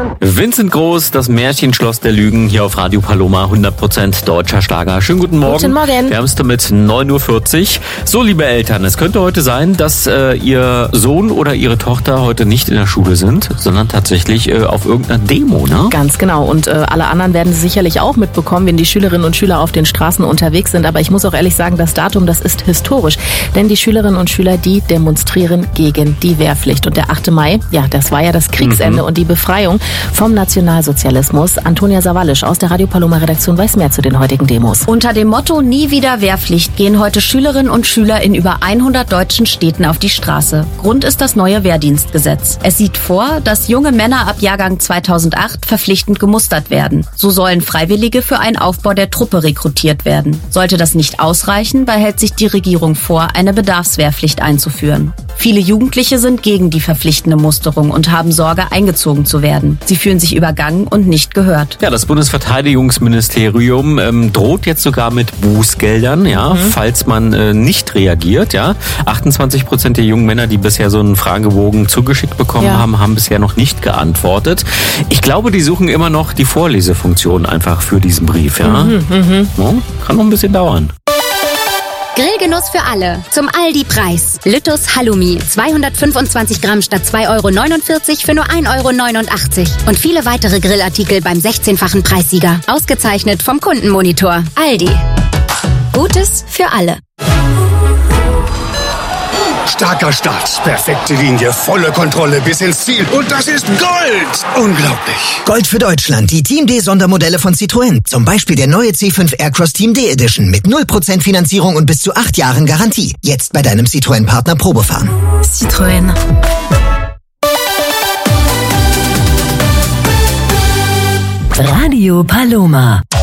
Vincent Groß, das Märchenschloss der Lügen, hier auf Radio Paloma, 100% deutscher Schlager. Schönen guten Morgen. Guten Morgen. Wir haben es damit 9.40 Uhr. So, liebe Eltern, es könnte heute sein, dass Ihr Sohn oder Ihre Tochter heute nicht in der Schule sind, sondern tatsächlich auf irgendeiner Demo, ne? Ganz genau. Und alle anderen werden Sie sicherlich auch mitbekommen, wenn die Schülerinnen und Schüler auf den Straßen unterwegs sind. Aber ich muss auch ehrlich sagen, das Datum, das ist historisch. Denn die Schülerinnen und Schüler, die demonstrieren gegen die Wehrpflicht. Und der 8. Mai, ja, das war ja das Kriegsende und die Befreiung vom Nationalsozialismus. Antonia Sawallisch aus der Radio Paloma Redaktion weiß mehr zu den heutigen Demos. Unter dem Motto Nie wieder Wehrpflicht gehen heute Schülerinnen und Schüler in über 100 deutschen Städten auf die Straße. Grund ist das neue Wehrdienstgesetz. Es sieht vor, dass junge Männer ab Jahrgang 2008 verpflichtend gemustert werden. So sollen Freiwillige für einen Aufbau der Truppe rekrutiert werden. Sollte das nicht ausreichen, behält sich die Regierung vor, eine Bedarfswehrpflicht einzuführen. Viele Jugendliche sind gegen die verpflichtende Musterung und haben Sorge, eingezogen zu werden. Sie fühlen sich übergangen und nicht gehört. Ja, das Bundesverteidigungsministerium droht jetzt sogar mit Bußgeldern, falls man nicht reagiert. Ja, 28% der jungen Männer, die bisher so einen Fragebogen zugeschickt bekommen haben bisher noch nicht geantwortet. Ich glaube, die suchen immer noch die Vorlesefunktion einfach für diesen Brief. Ja? Ja, kann noch ein bisschen dauern. Grillgenuss für alle. Zum Aldi-Preis. Lüttus Halloumi. 225 Gramm statt 2,49 € für nur 1,89 €. Und viele weitere Grillartikel beim 16-fachen Preissieger. Ausgezeichnet vom Kundenmonitor. Aldi. Gutes für alle. Starker Start, perfekte Linie, volle Kontrolle bis ins Ziel. Und das ist Gold! Unglaublich. Gold für Deutschland, die Team D Sondermodelle von Citroën. Zum Beispiel der neue C5 Aircross Team D Edition mit 0% Finanzierung und bis zu 8 Jahren Garantie. Jetzt bei deinem Citroën-Partner Probefahren. Citroën. Radio Paloma.